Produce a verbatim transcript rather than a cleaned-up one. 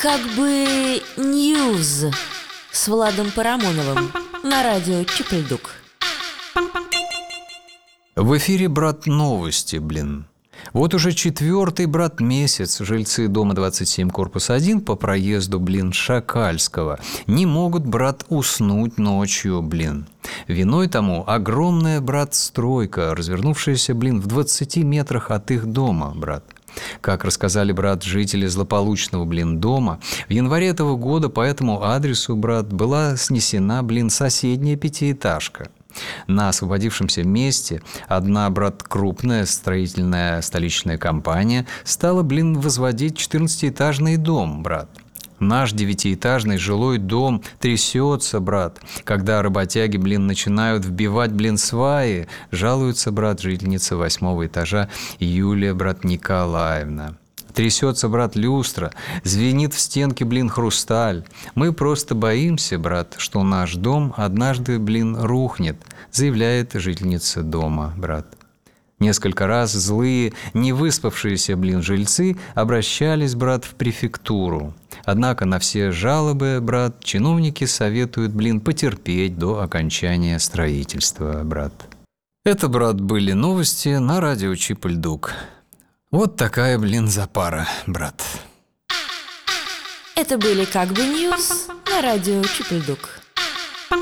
Как бы Ньюз с Владом Парамоновым на радио Чип-Ль-Дук. В эфире, брат, новости, блин. Вот уже четвертый, брат, месяц жильцы дома двадцать семь, корпус один по проезду, блин, Шакальского не могут, брат, уснуть ночью, блин. Виной тому огромная, брат, стройка, развернувшаяся, блин, в двадцати метрах от их дома, брат. Как рассказали, брат, жители злополучного, блин, дома, в январе этого года по этому адресу, брат, была снесена, блин, соседняя пятиэтажка. На освободившемся месте одна, брат, крупная строительная столичная компания стала, блин, возводить четырнадцатиэтажный дом, брат. Наш девятиэтажный жилой дом трясется, брат, когда работяги, блин, начинают вбивать, блин, сваи, жалуется, брат, жительница восьмого этажа Юлия, брат, Николаевна. Трясется, брат, люстра, звенит в стенке, блин, хрусталь. Мы просто боимся, брат, что наш дом однажды, блин, рухнет, заявляет жительница дома, брат. Несколько раз злые, невыспавшиеся, блин, жильцы обращались, брат, в префектуру. Однако на все жалобы, брат, чиновники советуют, блин, потерпеть до окончания строительства, брат. Это, брат, были новости на радио Чип-Ль-Дук. Вот такая, блин, запара, брат. Это были «Как бы Ньюз» на радио Чип-Ль-Дук.